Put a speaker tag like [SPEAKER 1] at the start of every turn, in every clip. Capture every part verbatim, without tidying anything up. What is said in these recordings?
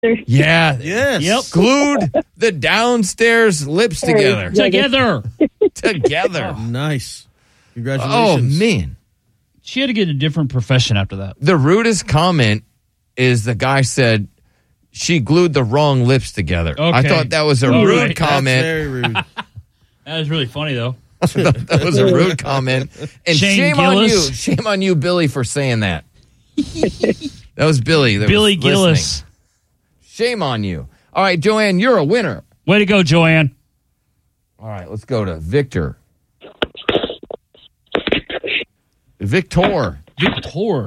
[SPEAKER 1] Yeah.
[SPEAKER 2] Yes.
[SPEAKER 3] Yep.
[SPEAKER 1] Glued the downstairs lips together.
[SPEAKER 3] Together.
[SPEAKER 1] Together.
[SPEAKER 2] Nice.
[SPEAKER 1] Oh,
[SPEAKER 2] Congratulations.
[SPEAKER 1] man.
[SPEAKER 3] She had to get a different profession after that.
[SPEAKER 1] The rudest comment is the guy said she glued the wrong lips together. I
[SPEAKER 3] Okay.
[SPEAKER 1] thought that was a
[SPEAKER 3] All
[SPEAKER 1] rude
[SPEAKER 3] right.
[SPEAKER 1] comment.
[SPEAKER 2] That's very rude.
[SPEAKER 3] That was really funny, though.
[SPEAKER 1] That was a rude comment. And
[SPEAKER 3] Shane
[SPEAKER 1] shame on you.
[SPEAKER 3] Gillis.
[SPEAKER 1] Shame on you, Billy, for saying that. That was Billy. That
[SPEAKER 3] Billy
[SPEAKER 1] was
[SPEAKER 3] Gillis.
[SPEAKER 1] listening. Shame on you. All right, Joanne, you're a winner.
[SPEAKER 3] Way to go, Joanne.
[SPEAKER 1] All right, let's go to Victor. Victor.
[SPEAKER 3] Victor.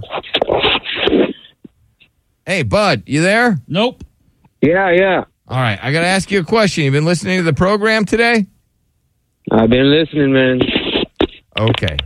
[SPEAKER 1] Hey, bud, you there?
[SPEAKER 3] Nope.
[SPEAKER 4] Yeah, yeah.
[SPEAKER 1] All right, I got to ask you a question. You been listening to the program today?
[SPEAKER 4] I've been listening, man.
[SPEAKER 1] Okay.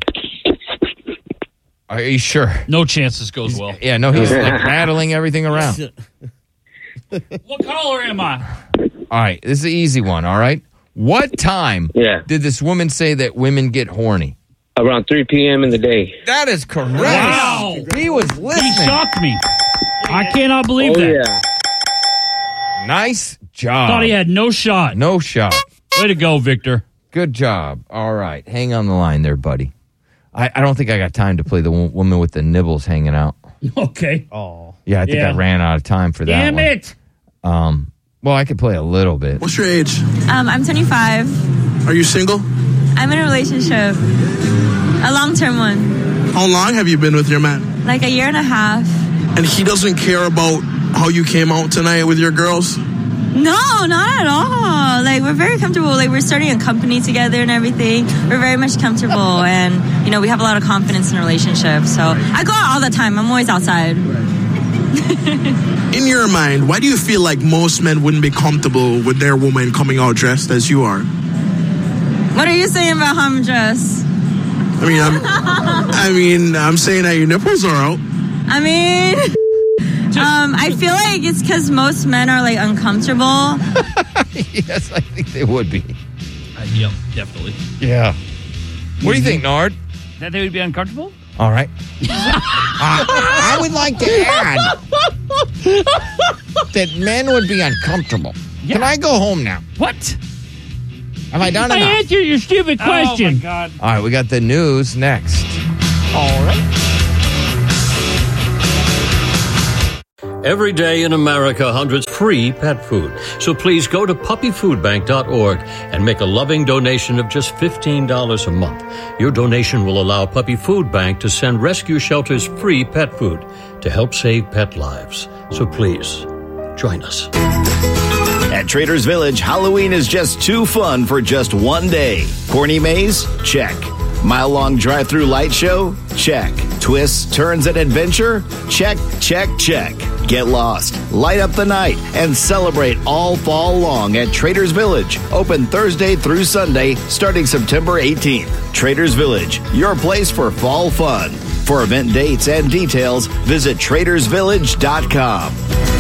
[SPEAKER 1] Are you sure?
[SPEAKER 3] No chance this goes well.
[SPEAKER 1] Yeah, no, he's like rattling everything around.
[SPEAKER 3] What color am I?
[SPEAKER 1] All right, this is an easy one, all right? What time
[SPEAKER 4] Yeah.
[SPEAKER 1] did this woman say that women get horny?
[SPEAKER 4] Around three p.m. in the day.
[SPEAKER 1] That is correct.
[SPEAKER 3] Wow.
[SPEAKER 1] He was
[SPEAKER 3] He
[SPEAKER 1] listening.
[SPEAKER 3] shocked me. I cannot believe
[SPEAKER 4] Oh,
[SPEAKER 3] that.
[SPEAKER 4] yeah.
[SPEAKER 1] Nice job.
[SPEAKER 3] Thought he had no shot.
[SPEAKER 1] No shot.
[SPEAKER 3] Way to go, Victor.
[SPEAKER 1] Good job. All right. Hang on the line there, buddy. I, I don't think I got time to play the w- woman with the nibbles hanging out.
[SPEAKER 3] Okay.
[SPEAKER 2] Oh.
[SPEAKER 1] Yeah, I think
[SPEAKER 3] Yeah.
[SPEAKER 1] I ran out of time for that
[SPEAKER 3] Damn
[SPEAKER 1] one.
[SPEAKER 3] it.
[SPEAKER 1] Um, well, I could play a little bit.
[SPEAKER 5] What's your age?
[SPEAKER 6] Um, I'm twenty-five.
[SPEAKER 5] Are you single?
[SPEAKER 6] I'm in a relationship, a long-term one,
[SPEAKER 5] How long have you been with your man?
[SPEAKER 6] like a year and a half.
[SPEAKER 5] And he doesn't care about how you came out tonight with your girls?
[SPEAKER 6] No, not at all. Like, we're very comfortable. Like, we're starting a company together and everything. We're very much comfortable, and you know, we have a lot of confidence in a relationship. So I go out all the time. I'm always outside.
[SPEAKER 5] In your mind, why do you feel like most men wouldn't be comfortable with their woman coming out dressed as you are?
[SPEAKER 6] What are you saying about how I'm dressed?
[SPEAKER 5] I mean, I'm, I mean, I'm saying that your nipples are out.
[SPEAKER 6] I mean, um, I feel like it's because most men are like uncomfortable.
[SPEAKER 1] Yes, I think they would be.
[SPEAKER 3] Uh, yep, definitely.
[SPEAKER 1] Yeah. What do you think, Nard?
[SPEAKER 3] That they would be uncomfortable?
[SPEAKER 1] All right. uh, I would like to add that men would be uncomfortable.
[SPEAKER 3] Yeah.
[SPEAKER 1] Can I go home now?
[SPEAKER 3] What?
[SPEAKER 1] Have I done
[SPEAKER 3] I
[SPEAKER 1] enough?
[SPEAKER 3] answered your stupid question. Oh, my God.
[SPEAKER 1] All right, we got the news next. All right.
[SPEAKER 7] Every day in America, hundreds free pet food. So please go to puppy food bank dot org and make a loving donation of just fifteen dollars a month. Your donation will allow Puppy Food Bank to send rescue shelters free pet food to help save pet lives. So please, join us.
[SPEAKER 8] At Trader's Village, Halloween is just too fun for just one day. Corny maze? Check. Mile-long drive-through light show? Check. Twists, turns, and adventure? Check, check, check. Get lost, light up the night, and celebrate all fall long at Trader's Village. Open Thursday through Sunday, starting September eighteenth. Trader's Village, your place for fall fun. For event dates and details, visit traders village dot com.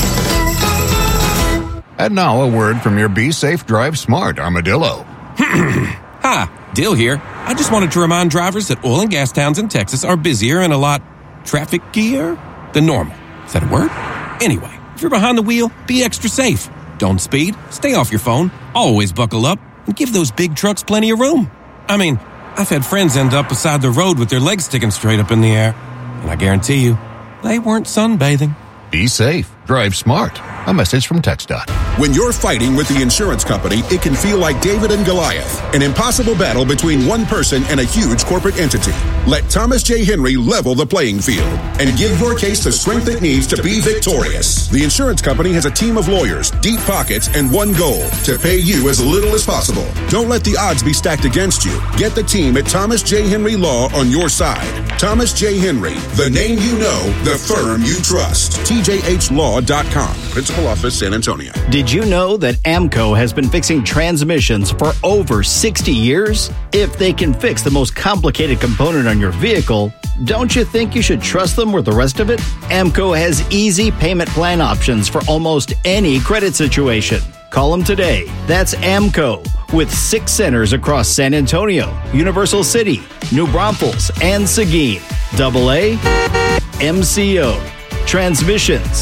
[SPEAKER 9] And now a word from your Be Safe Drive Smart Armadillo.
[SPEAKER 10] Hi, Dill here. I just wanted to remind drivers that oil and gas towns in Texas are busier and a lot traffic-ier than normal. Is that a word? Anyway, if you're behind the wheel, be extra safe. Don't speed, stay off your phone, always buckle up, and give those big trucks plenty of room. I mean, I've had friends end up beside the road with their legs sticking straight up in the air, and I guarantee you, they weren't sunbathing.
[SPEAKER 9] Be safe. Drive smart. A message from TxDOT.
[SPEAKER 11] When you're fighting with the insurance company, it can feel like David and Goliath, an impossible battle between one person and a huge corporate entity. Let Thomas J. Henry level the playing field and give your case the strength it needs to be victorious. The insurance company has a team of lawyers, deep pockets, and one goal: to pay you as little as possible. Don't let the odds be stacked against you. Get the team at Thomas J. Henry Law on your side. Thomas J. Henry, the name you know, the firm you trust. T J H law dot com. Principal Office, San Antonio.
[SPEAKER 8] Did you know that AMCO has been fixing transmissions for over sixty years? If they can fix the most complicated component on your vehicle, don't you think you should trust them with the rest of it? AMCO has easy payment plan options for almost any credit situation. Call them today. That's AMCO, with six centers across San Antonio, Universal City, New Braunfels, and Seguin. Double A, M C O. Transmissions.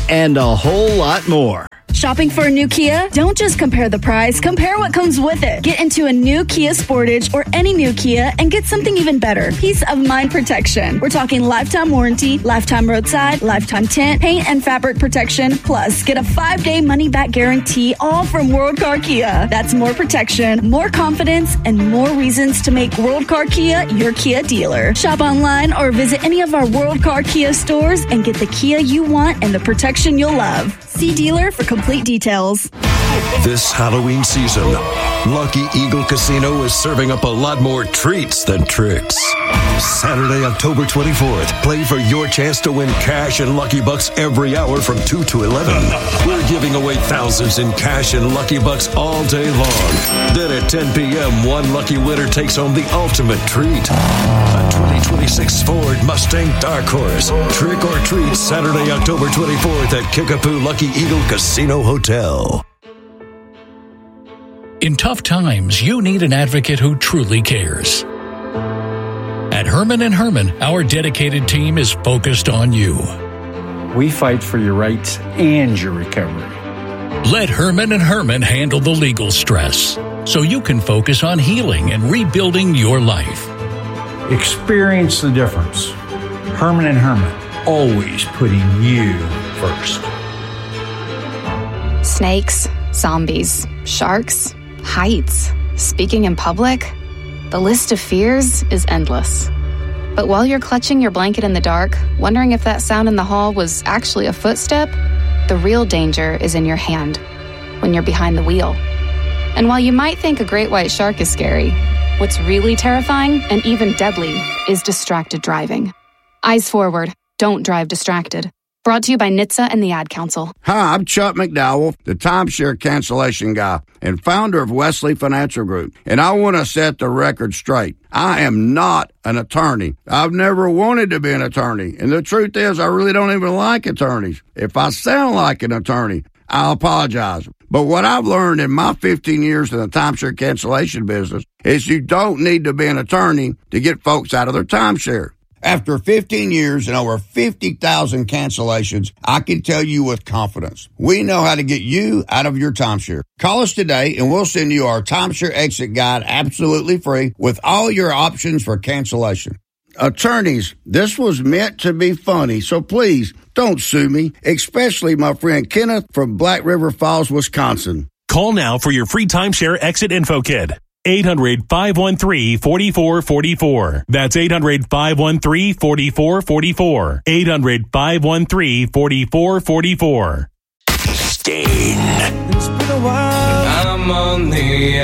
[SPEAKER 8] and a whole lot more.
[SPEAKER 2] Shopping for a new Kia? Don't just compare the price, compare what comes with it. Get into a new Kia Sportage or any new Kia and get something even better. Peace of mind protection. We're talking lifetime warranty, lifetime roadside, lifetime tint, paint and fabric protection, plus get a five-day money-back guarantee, all from World Car Kia. That's more protection, more confidence, and more reasons to make World Car Kia your Kia dealer. Shop online or visit any of our World Car Kia stores and get the Kia you want and the protection you'll love. See dealer for complete details.
[SPEAKER 12] This Halloween season, Lucky Eagle Casino is serving up a lot more treats than tricks. Saturday, October twenty-fourth, play for your chance to win cash and Lucky Bucks every hour from two to eleven. We're giving away thousands in cash and Lucky Bucks all day long. Then at ten p.m., one lucky winner takes home the ultimate treat. A twenty twenty-six Ford Mustang Dark Horse. Trick or treat Saturday, October twenty-fourth at Kickapoo Lucky Eagle Casino Hotel.
[SPEAKER 13] In tough times, you need an advocate who truly cares. At Herman and Herman, our dedicated team is focused on you.
[SPEAKER 14] We fight for your rights and your recovery.
[SPEAKER 13] Let Herman and Herman handle the legal stress so you can focus on healing and rebuilding your life.
[SPEAKER 14] Experience the difference. Herman and Herman, always putting you first.
[SPEAKER 15] Snakes, zombies, sharks, heights, speaking in public. The list of fears is endless. But while you're clutching your blanket in the dark, wondering if that sound in the hall was actually a footstep, the real danger is in your hand, when you're behind the wheel. And while you might think a great white shark is scary, what's really terrifying and even deadly is distracted driving. Eyes forward, don't drive distracted. Brought to you by N H T S A and the Ad Council.
[SPEAKER 16] Hi, I'm Chuck McDowell, the timeshare cancellation guy and founder of Wesley Financial Group. And I want to set the record straight. I am not an attorney. I've never wanted to be an attorney. And the truth is, I really don't even like attorneys. If I sound like an attorney, I'll apologize. But what I've learned in my fifteen years in the timeshare cancellation business is you don't need to be an attorney to get folks out of their timeshare. After fifteen years and over fifty thousand cancellations, I can tell you with confidence, we know how to get you out of your timeshare. Call us today and we'll send you our timeshare exit guide absolutely free with all your options for cancellation. Attorneys, this was meant to be funny, so please don't sue me, especially my friend Kenneth from Black River Falls, Wisconsin.
[SPEAKER 17] Call now for your free timeshare exit info kit. eight hundred, five one three, four four four four. That's eight hundred, five one three, four four four four. eight hundred, five one three, four four four four.
[SPEAKER 12] Stain.
[SPEAKER 18] It's been a while. I'm on the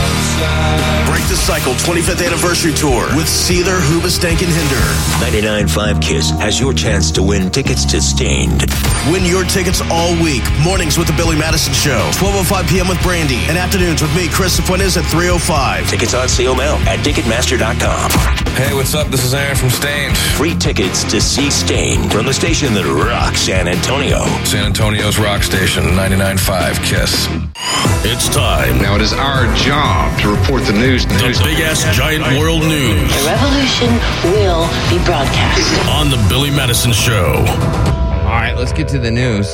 [SPEAKER 18] outside.
[SPEAKER 19] Break the Cycle twenty-fifth Anniversary Tour with Seether, Hoobastank, and Hinder.
[SPEAKER 12] ninety-nine point five Kiss has your chance to win tickets to Stained.
[SPEAKER 19] Win your tickets all week. Mornings with the Billy Madison Show. twelve oh five p.m. with Brandy. And afternoons with me, Chris Fuentes, at three oh five.
[SPEAKER 12] Tickets on sale now at Ticketmaster dot com.
[SPEAKER 18] Hey, what's up? This is Aaron from Stained.
[SPEAKER 12] Free tickets to see Stained from the station that rocks San Antonio.
[SPEAKER 18] San Antonio's rock station, ninety-nine point five Kiss.
[SPEAKER 12] It's time.
[SPEAKER 20] Now it is our job to report the news.
[SPEAKER 12] The big-ass giant world news.
[SPEAKER 21] The revolution will be broadcast
[SPEAKER 12] on the Billy Madison Show.
[SPEAKER 1] All right, let's get to the news.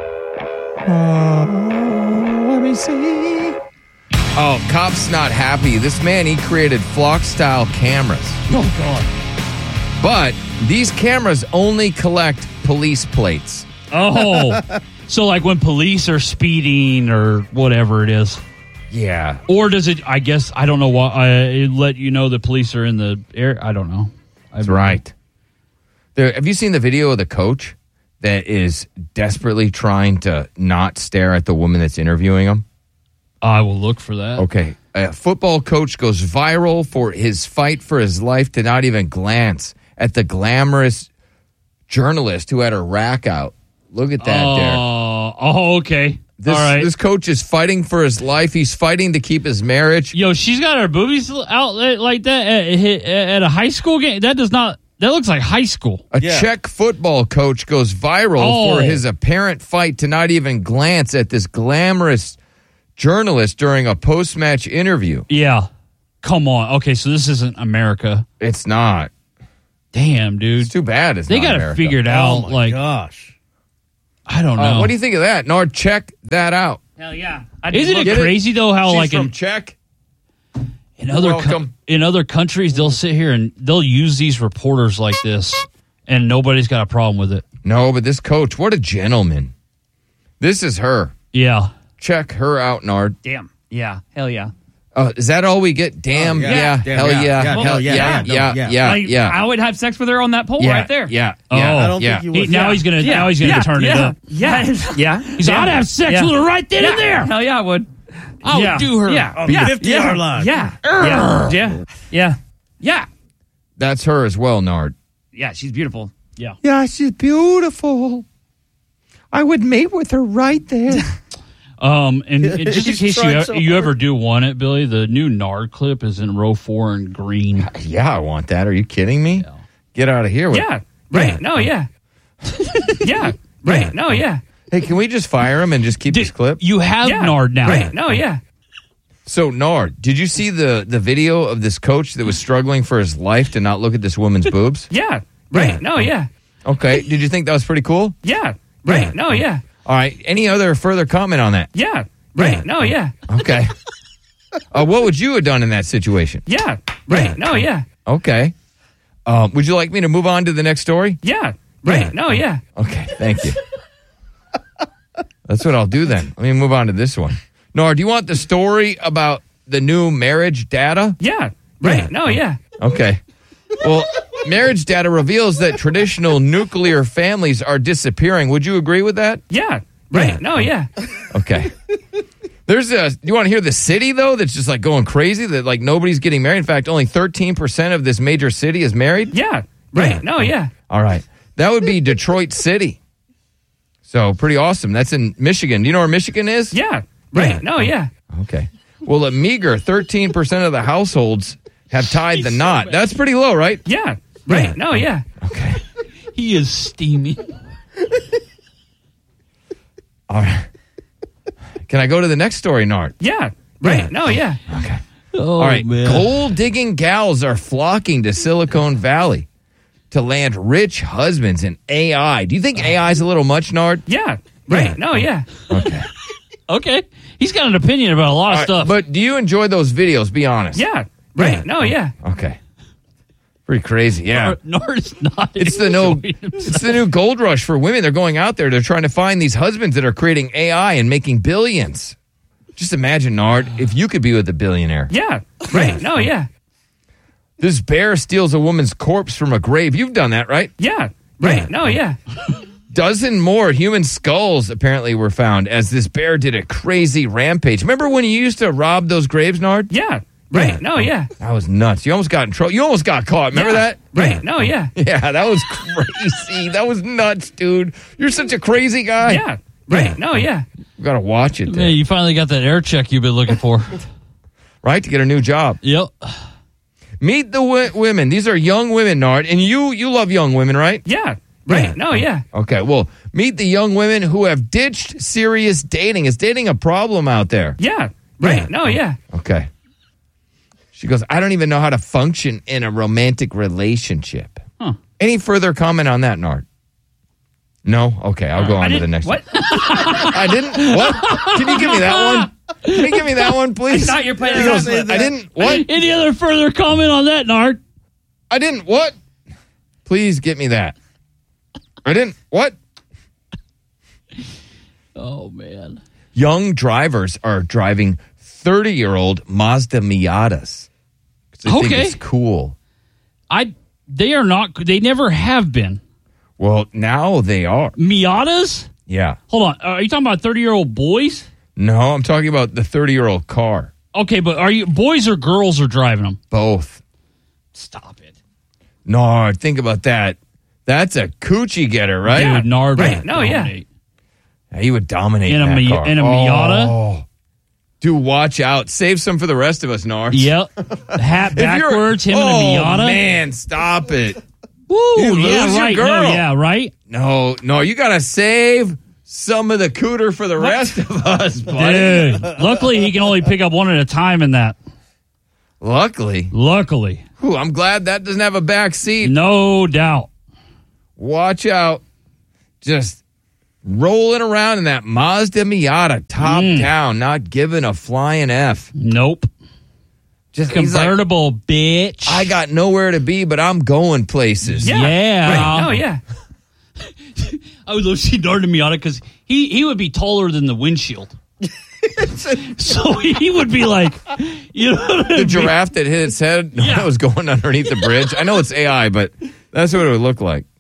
[SPEAKER 1] Uh, let me see. Oh, cop's not happy. This man, he created flock-style cameras.
[SPEAKER 3] Oh, God.
[SPEAKER 1] But these cameras only collect police plates.
[SPEAKER 3] Oh, so like when police are speeding or whatever it is.
[SPEAKER 1] Yeah.
[SPEAKER 3] Or does it, I guess, I don't know why, I, it let you know the police are in the air. I don't know.
[SPEAKER 1] That's right. There, have you seen the video of the coach that is desperately trying to not stare at the woman that's interviewing him?
[SPEAKER 3] I will look for that.
[SPEAKER 1] Okay. A football coach goes viral for his fight for his life to not even glance at the glamorous journalist who had her rack out. Look at that
[SPEAKER 3] uh,
[SPEAKER 1] there.
[SPEAKER 3] Oh, okay.
[SPEAKER 1] This,
[SPEAKER 3] All right.
[SPEAKER 1] This coach is fighting for his life. He's fighting to keep his marriage.
[SPEAKER 3] Yo, she's got her boobies out like that at, at a high school game? That does not... That looks like high school.
[SPEAKER 1] A
[SPEAKER 3] yeah.
[SPEAKER 1] Czech football coach goes viral oh. for his apparent fight to not even glance at this glamorous journalist during a post-match interview.
[SPEAKER 3] Yeah. Come on. Okay, so this isn't America.
[SPEAKER 1] It's not.
[SPEAKER 3] Damn, dude.
[SPEAKER 1] It's too bad it's
[SPEAKER 3] they
[SPEAKER 1] not
[SPEAKER 3] gotta
[SPEAKER 1] America.
[SPEAKER 3] They got to figure it out.
[SPEAKER 22] Oh, my
[SPEAKER 3] like,
[SPEAKER 22] gosh.
[SPEAKER 3] I don't know.
[SPEAKER 1] Uh, what do you think of that? Nard, check that out.
[SPEAKER 4] Hell yeah.
[SPEAKER 3] Isn't it crazy, though, how
[SPEAKER 1] She's
[SPEAKER 3] like
[SPEAKER 1] from
[SPEAKER 3] in,
[SPEAKER 1] Czech.
[SPEAKER 3] in other co-
[SPEAKER 1] welcome.
[SPEAKER 3] in other countries, they'll sit here and they'll use these reporters like this, and nobody's got a problem with it.
[SPEAKER 1] No, but this coach, what a gentleman. This is her.
[SPEAKER 3] Yeah.
[SPEAKER 1] Check her out, Nard.
[SPEAKER 4] Damn. Yeah. Hell yeah.
[SPEAKER 1] Uh, is that all we get? Damn,
[SPEAKER 4] Oh,
[SPEAKER 1] yeah,
[SPEAKER 4] yeah.
[SPEAKER 1] hell
[SPEAKER 4] Damn,
[SPEAKER 1] yeah,
[SPEAKER 4] yeah.
[SPEAKER 1] hell
[SPEAKER 4] Hell
[SPEAKER 1] yeah,
[SPEAKER 4] yeah.
[SPEAKER 1] yeah,
[SPEAKER 4] Yeah.
[SPEAKER 1] yeah, yeah,
[SPEAKER 4] Like,
[SPEAKER 1] yeah.
[SPEAKER 4] I would have sex with her on that pole
[SPEAKER 1] Yeah,
[SPEAKER 4] right there.
[SPEAKER 1] yeah,
[SPEAKER 3] Oh,
[SPEAKER 1] yeah.
[SPEAKER 3] I don't
[SPEAKER 1] yeah.
[SPEAKER 3] think you would. He- now he's gonna- now he's gonna turn it
[SPEAKER 4] yeah,
[SPEAKER 3] up.
[SPEAKER 4] Yeah. Yeah.
[SPEAKER 3] He's like, I'd have sex with her right then and there.
[SPEAKER 4] Hell yeah, I would.
[SPEAKER 3] I would
[SPEAKER 4] yeah.
[SPEAKER 3] do her.
[SPEAKER 4] Yeah.
[SPEAKER 3] On the
[SPEAKER 4] yeah.
[SPEAKER 3] fifty-yard
[SPEAKER 4] yeah.
[SPEAKER 3] line.
[SPEAKER 4] Yeah.
[SPEAKER 3] Urgh.
[SPEAKER 4] Yeah. Yeah. Yeah. Yeah.
[SPEAKER 1] That's her as well, Nard.
[SPEAKER 4] Yeah. She's beautiful.
[SPEAKER 3] Yeah.
[SPEAKER 1] Yeah, she's beautiful. I would mate with her right there.
[SPEAKER 3] Um, and, and just in
[SPEAKER 1] He's
[SPEAKER 3] case
[SPEAKER 1] trying
[SPEAKER 3] you
[SPEAKER 1] so
[SPEAKER 3] you
[SPEAKER 1] hard.
[SPEAKER 3] ever do want it, Billy, the new Nard clip is in row four in green.
[SPEAKER 1] Yeah, I want that. Are you kidding me? Get out of here. With
[SPEAKER 4] Yeah. Right. No. Yeah. yeah. Right. No. Yeah.
[SPEAKER 1] Hey, can we just fire him and just keep this clip?
[SPEAKER 3] You have
[SPEAKER 4] Yeah.
[SPEAKER 3] Nard now.
[SPEAKER 4] Right. No. Yeah.
[SPEAKER 1] So, Nard, did you see the, the video of this coach that was struggling for his life to not look at this woman's boobs?
[SPEAKER 4] Yeah. Right. No. Yeah.
[SPEAKER 1] Okay. Did you think that was pretty cool?
[SPEAKER 4] Yeah. Right. No. Yeah.
[SPEAKER 1] All right. Any other further comment on that?
[SPEAKER 4] Yeah. Right. No. Yeah.
[SPEAKER 1] Okay. uh, what would you have done in that situation?
[SPEAKER 4] Yeah. Right. No. Yeah.
[SPEAKER 1] Okay. Um, would you like me to move on to the next story?
[SPEAKER 4] Yeah. Right. No. Yeah.
[SPEAKER 1] Okay. Thank you. That's what I'll do then. Let me move on to this one. Nard, do you want the story about the new marriage data?
[SPEAKER 4] Yeah. Right. No. Yeah.
[SPEAKER 1] Okay. Well, marriage data reveals that traditional nuclear families are disappearing. Would you agree with that?
[SPEAKER 4] Yeah. Right. No. Yeah.
[SPEAKER 1] Okay. There's a, you want to hear the city, though, that's just like going crazy, that like nobody's getting married? In fact, only thirteen percent of this major city is married?
[SPEAKER 4] Yeah. Right. No. Yeah.
[SPEAKER 1] All right. That would be Detroit City. So pretty awesome. That's in Michigan. Do you know where Michigan is?
[SPEAKER 4] Yeah. Right. No. Yeah.
[SPEAKER 1] Okay. Well, a meager thirteen percent of the households have tied the knot. That's pretty low, right?
[SPEAKER 4] Yeah. Right. No. Yeah.
[SPEAKER 1] Okay.
[SPEAKER 3] He is steamy.
[SPEAKER 1] All right. Can I go to the next story, Nard?
[SPEAKER 4] Yeah. Right. No. Yeah.
[SPEAKER 1] Okay.
[SPEAKER 3] Oh,
[SPEAKER 1] All right.
[SPEAKER 3] man.
[SPEAKER 1] Gold digging gals are flocking to Silicon Valley to land rich husbands in A I. Do you think A I is a little much, Nard?
[SPEAKER 4] Yeah. Right. No. Yeah.
[SPEAKER 1] Okay.
[SPEAKER 3] Okay. He's got an opinion about a lot of
[SPEAKER 1] All right,
[SPEAKER 3] stuff.
[SPEAKER 1] But do you enjoy those videos? Be honest.
[SPEAKER 4] Yeah. Right. No. Yeah.
[SPEAKER 1] Okay. Pretty crazy. Yeah.
[SPEAKER 3] Nard is not.
[SPEAKER 1] It's the no.
[SPEAKER 3] enjoying himself.
[SPEAKER 1] It's the new gold rush for women. They're going out there. They're trying to find these husbands that are creating A I and making billions. Just imagine, Nard, if you could be with a billionaire.
[SPEAKER 4] Yeah. Right. No. Yeah.
[SPEAKER 1] This bear steals a woman's corpse from a grave. You've done that, right?
[SPEAKER 4] Yeah. Right. No. Yeah.
[SPEAKER 1] Dozen more human skulls apparently were found as this bear did a crazy rampage. Remember when you used to rob those graves, Nard?
[SPEAKER 4] Yeah. Right. No. Yeah.
[SPEAKER 1] That was nuts. You almost got in trouble. You almost got caught. Remember
[SPEAKER 4] Yeah.
[SPEAKER 1] that?
[SPEAKER 4] Right. No. Yeah.
[SPEAKER 1] Yeah, that was crazy. That was nuts, dude. You're such a crazy guy.
[SPEAKER 4] Yeah. Right. No. Yeah.
[SPEAKER 1] You got to watch it,
[SPEAKER 3] Man,
[SPEAKER 1] there,
[SPEAKER 3] you finally got that air check you've been looking for.
[SPEAKER 1] right? To get a new job.
[SPEAKER 3] Yep.
[SPEAKER 1] Meet the w- women. These are young women, Nard. And you you love young women, right?
[SPEAKER 4] Yeah. Right. No. Yeah.
[SPEAKER 1] Okay, well, meet the young women who have ditched serious dating. Is dating a problem out there?
[SPEAKER 4] Yeah. Right. No. Yeah.
[SPEAKER 1] Okay. She goes, I don't even know how to function in a romantic relationship.
[SPEAKER 3] Huh.
[SPEAKER 1] Any further comment on that, Nard? No? Okay, I'll go on to the next
[SPEAKER 4] What?
[SPEAKER 1] one. I didn't? What? Can you give me that one? Can you give me that one, please?
[SPEAKER 4] I thought you were playing
[SPEAKER 1] He
[SPEAKER 4] it
[SPEAKER 1] goes,
[SPEAKER 4] off.
[SPEAKER 1] I didn't. What?
[SPEAKER 3] Any other further comment on that, Nard?
[SPEAKER 1] I didn't. What? Please get me that. I didn't. What?
[SPEAKER 3] Oh, man.
[SPEAKER 1] Young drivers are driving thirty-year-old Mazda Miatas. 'Cause they think
[SPEAKER 3] Okay.
[SPEAKER 1] it's cool.
[SPEAKER 3] I. They are not. They never have been.
[SPEAKER 1] Well, now they are.
[SPEAKER 3] Miatas?
[SPEAKER 1] Yeah.
[SPEAKER 3] Hold on. Are you talking about thirty-year-old boys?
[SPEAKER 1] No, I'm talking about the thirty-year-old car.
[SPEAKER 3] Okay, but are you boys or girls are driving them?
[SPEAKER 1] Both.
[SPEAKER 3] Stop it.
[SPEAKER 1] Nard, think about that. That's a coochie getter, right?
[SPEAKER 3] Dude, Nard
[SPEAKER 4] Right.
[SPEAKER 3] would
[SPEAKER 4] No, yeah.
[SPEAKER 3] dominate.
[SPEAKER 1] Yeah, he would dominate
[SPEAKER 3] In a
[SPEAKER 1] that
[SPEAKER 3] Mi-
[SPEAKER 1] car.
[SPEAKER 3] in a Miata?
[SPEAKER 1] Oh. Dude, watch out. Save some for the rest of us, Nard.
[SPEAKER 3] Yep. Hat
[SPEAKER 1] If you're-
[SPEAKER 3] backwards, him in a
[SPEAKER 1] Oh,
[SPEAKER 3] Miata.
[SPEAKER 1] man, stop it.
[SPEAKER 3] Woo,
[SPEAKER 1] You
[SPEAKER 3] yeah,
[SPEAKER 1] lose your
[SPEAKER 3] right.
[SPEAKER 1] girl.
[SPEAKER 3] No, yeah, right?
[SPEAKER 1] No, no, you got to save some of the cooter for the rest of us, buddy.
[SPEAKER 3] Dude. Luckily, he can only pick up one at a time in that.
[SPEAKER 1] Luckily.
[SPEAKER 3] Luckily.
[SPEAKER 1] Whew, I'm glad that doesn't have a back seat.
[SPEAKER 3] No doubt.
[SPEAKER 1] Watch out. Just rolling around in that Mazda Miata, top mm. down, not giving a flying F.
[SPEAKER 3] Nope.
[SPEAKER 1] Just
[SPEAKER 3] convertible, like, bitch.
[SPEAKER 1] I got nowhere to be, but I'm going places.
[SPEAKER 3] Yeah. yeah.
[SPEAKER 4] Right. Oh, yeah.
[SPEAKER 3] I would love to see Nard in Miata because he, he would be taller than the windshield. So he would be like, you know,
[SPEAKER 1] the giraffe that hit its head yeah. that was going underneath the bridge. I know it's A I, but that's what it would look like.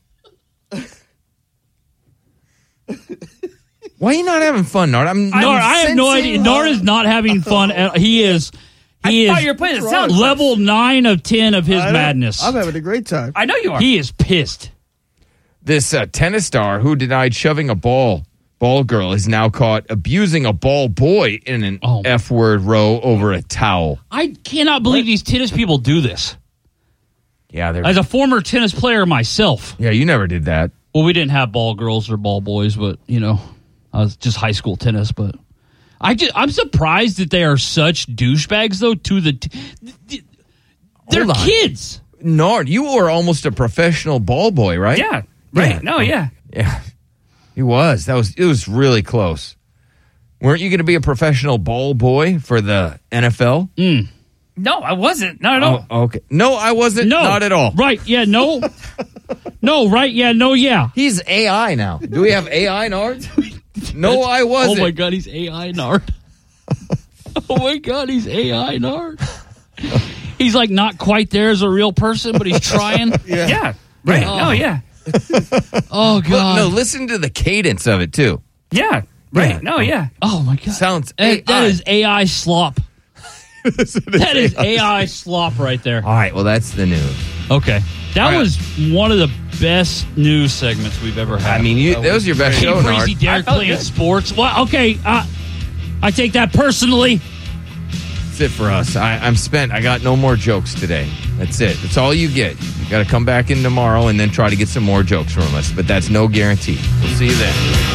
[SPEAKER 1] Why are you not having fun, Nard? I'm
[SPEAKER 3] Nard, I have no idea. Nard is not having fun. At, he is. He
[SPEAKER 4] I
[SPEAKER 3] is
[SPEAKER 4] thought you were playing the sound
[SPEAKER 3] level
[SPEAKER 4] clips.
[SPEAKER 3] nine of ten of his madness.
[SPEAKER 5] I'm having a great time.
[SPEAKER 4] I know you are.
[SPEAKER 3] He is pissed.
[SPEAKER 1] This uh, tennis star who denied shoving a ball ball girl is now caught abusing a ball boy in an oh. F-word row over a towel.
[SPEAKER 3] I cannot believe what? these tennis people do this.
[SPEAKER 1] Yeah, they're...
[SPEAKER 3] As a former tennis player myself.
[SPEAKER 1] Yeah, you never did that.
[SPEAKER 3] Well, we didn't have ball girls or ball boys, but, you know, I was just high school tennis, but I just, I'm surprised that they are such douchebags, though, to the... T- they're kids.
[SPEAKER 1] Nard, you were almost a professional ball boy, right?
[SPEAKER 4] Yeah, right.
[SPEAKER 1] Yeah.
[SPEAKER 4] No, yeah.
[SPEAKER 1] Yeah. He was. That was. It was really close. Weren't you going to be a professional ball boy for the N F L?
[SPEAKER 3] Mm.
[SPEAKER 4] No, I wasn't. Not at all.
[SPEAKER 1] Oh, okay. No, I wasn't.
[SPEAKER 3] No.
[SPEAKER 1] Not at all.
[SPEAKER 3] Right. Yeah. No. No. Right. Yeah. No. Yeah.
[SPEAKER 1] He's A I now. Do we have A I Nard? No, I wasn't.
[SPEAKER 3] Oh, my God. He's A I Nard. Oh, my God. He's A I Nard. He's like not quite there as a real person, but he's trying.
[SPEAKER 4] Yeah. Yeah. Right. Oh, no, yeah.
[SPEAKER 3] Oh, God.
[SPEAKER 1] Look, no, listen to the cadence of it, too.
[SPEAKER 4] Yeah. Right.
[SPEAKER 1] Yeah.
[SPEAKER 4] No, yeah.
[SPEAKER 3] Oh, my God.
[SPEAKER 1] Sounds
[SPEAKER 3] that,
[SPEAKER 1] A I.
[SPEAKER 3] That is A I slop. That is A I slop right there.
[SPEAKER 1] All right. Well, that's the news.
[SPEAKER 3] Okay. That
[SPEAKER 1] right.
[SPEAKER 3] was one of the best news segments we've ever had.
[SPEAKER 1] I mean, you, that, that was, was your best show, Nard.
[SPEAKER 3] Crazy Derek playing good. sports. Well, okay. Uh, I take that personally.
[SPEAKER 1] That's it for us. I, I'm spent. I got no more jokes today. That's it. That's all you get. You got to come back in tomorrow and then try to get some more jokes from us. But that's no guarantee. We'll see you then.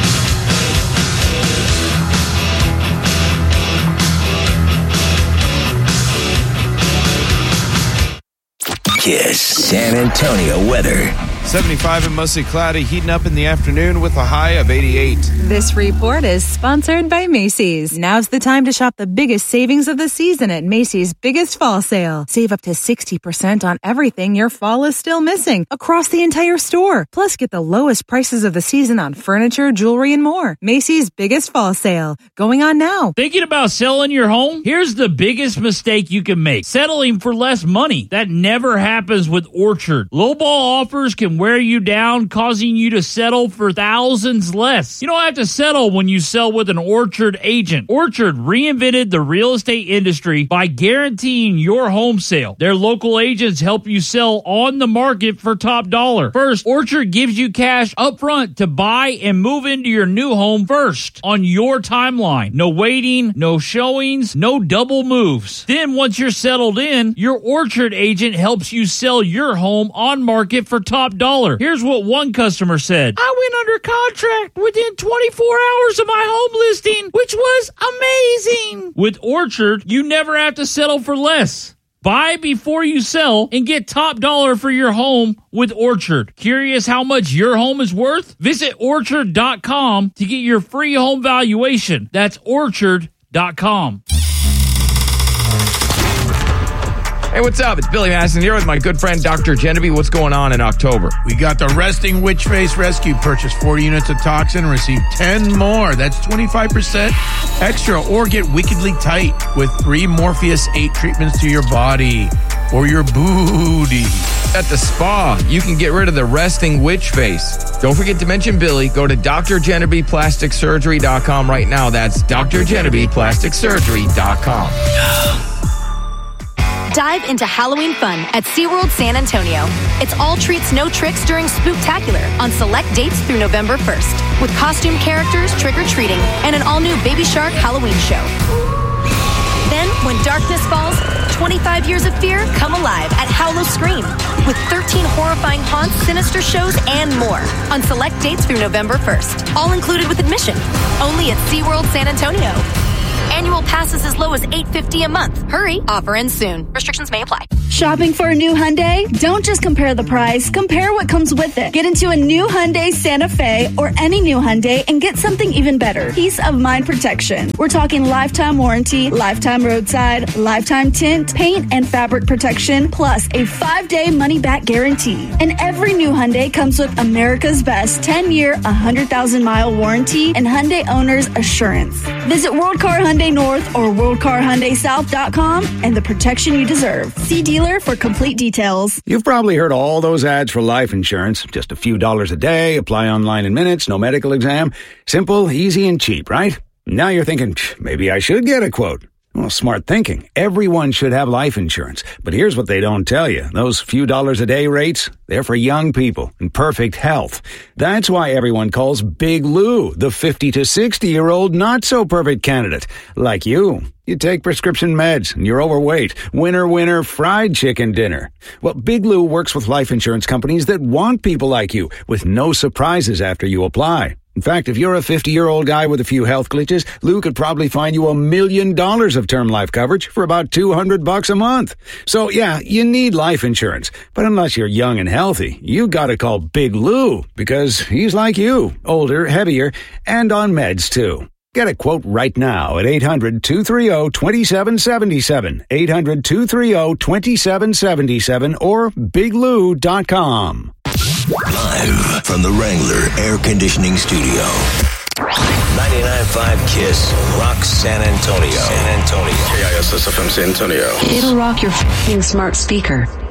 [SPEAKER 22] Kiss San Antonio weather.
[SPEAKER 23] seventy-five and mostly cloudy, heating up in the afternoon with a high of eighty-eight.
[SPEAKER 24] This report is sponsored by Macy's. Now's the time to shop the biggest savings of the season at Macy's biggest fall sale. Save up to sixty percent on everything your fall is still missing across the entire store. Plus, get the lowest prices of the season on furniture, jewelry, and more. Macy's biggest fall sale. Going on now.
[SPEAKER 3] Thinking about selling your home? Here's the biggest mistake you can make. Settling for less money. That never happens with Orchard. Lowball offers can wear you down, causing you to settle for thousands less. You don't have to settle when you sell with an Orchard agent. Orchard reinvented the real estate industry by guaranteeing your home sale. Their local agents help you sell on the market for top dollar. First, Orchard gives you cash up front to buy and move into your new home first on your timeline. No waiting, no showings, no double moves. Then once you're settled in, your Orchard agent helps you sell your home on market for top dollar. Here's what one customer said. I went under contract within twenty-four hours of my home listing, which was amazing. With Orchard, you never have to settle for less. Buy before you sell and get top dollar for your home with Orchard. Curious how much your home is worth? Visit orchard dot com to get your free home valuation. That's orchard dot com.
[SPEAKER 1] Hey, what's up? It's Billy Madison here with my good friend Doctor Genevieve. What's going on in October?
[SPEAKER 14] We got the Resting Witch Face Rescue. Purchase forty units of toxin and receive ten more. That's twenty-five percent extra. Or get wickedly tight with three Morpheus eight treatments to your body or your booty.
[SPEAKER 1] At the spa, you can get rid of the resting witch face. Don't forget to mention Billy. Go to D R Genevieve Plastic Surgery dot com right now. That's D R Genevieve Plastic Surgery dot com.
[SPEAKER 25] Dive into Halloween fun at SeaWorld San Antonio. It's all treats, no tricks during Spooktacular on select dates through November first. With costume characters trick-or-treating and an all-new Baby Shark Halloween show. Then, when darkness falls, twenty-five years of fear come alive at Howlo Scream. With thirteen horrifying haunts, sinister shows, and more. On select dates through November first. All included with admission. Only at SeaWorld San Antonio. Annual passes as low as eight dollars and fifty cents a month. Hurry, offer ends soon. Restrictions may apply.
[SPEAKER 2] Shopping for a new Hyundai? Don't just compare the price, compare what comes with it. Get into a new Hyundai Santa Fe or any new Hyundai and get something even better. Peace of mind protection. We're talking lifetime warranty, lifetime roadside, lifetime tint, paint, and fabric protection, plus a five-day money-back guarantee. And every new Hyundai comes with America's best ten-year, one hundred thousand mile warranty and Hyundai Owner's Assurance. Visit World Car Hyundai North or world car hyundai south dot com and the protection you deserve. See dealer for complete details.
[SPEAKER 5] You've probably heard all those ads for life insurance. Just a few dollars a day, apply online in minutes, no medical exam. Simple, easy, and cheap, right? Now you're thinking, maybe I should get a quote. Well, smart thinking. Everyone should have life insurance. But here's what they don't tell you. Those few dollars a day rates, they're for young people in perfect health. That's why everyone calls Big Lou the fifty to sixty-year-old not-so-perfect candidate. Like you. You take prescription meds and you're overweight. Winner, winner, fried chicken dinner. Well, Big Lou works with life insurance companies that want people like you with no surprises after you apply. In fact, if you're a fifty-year-old guy with a few health glitches, Lou could probably find you a million dollars of term life coverage for about two hundred bucks a month. So yeah, you need life insurance. But unless you're young and healthy, you gotta call Big Lou because he's like you, older, heavier, and on meds too. Get a quote right now at eight hundred, two three zero, two seven seven seven, eight hundred, two three zero, two seven seven seven, or big lou dot com.
[SPEAKER 22] Live from the Wrangler Air Conditioning Studio. ninety-nine point five KISS, Rock San Antonio. San Antonio.
[SPEAKER 6] K I S S F M San Antonio.
[SPEAKER 21] It'll rock your f***ing smart speaker.